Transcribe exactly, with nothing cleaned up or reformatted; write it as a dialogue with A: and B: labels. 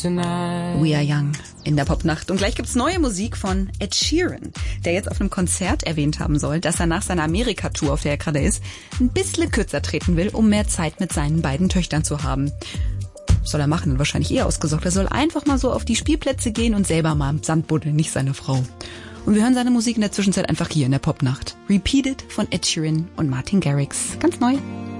A: We Are Young in der Popnacht. Und gleich gibt's neue Musik von Ed Sheeran, der jetzt auf einem Konzert erwähnt haben soll, dass er nach seiner Amerika-Tour, auf der er gerade ist, ein bisschen kürzer treten will, um mehr Zeit mit seinen beiden Töchtern zu haben. Soll er machen, wahrscheinlich eher ausgesorgt. Er soll einfach mal so auf die Spielplätze gehen und selber mal im Sand buddeln, nicht seine Frau. Und wir hören seine Musik in der Zwischenzeit einfach hier in der Popnacht. Repeated von Ed Sheeran und Martin Garrix. Ganz neu.